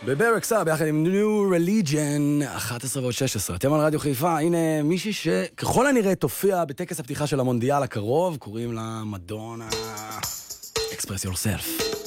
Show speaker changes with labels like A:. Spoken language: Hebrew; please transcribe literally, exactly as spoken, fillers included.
A: בברק סאב, ביחד עם New Religion, אחת עשרה ועוד שש עשרה. אתם על רדיו חיפה, הנה מישהי שככל הנראה תופיע בטקס הפתיחה של המונדיאל הקרוב, קוראים לה מדונה. Express yourself.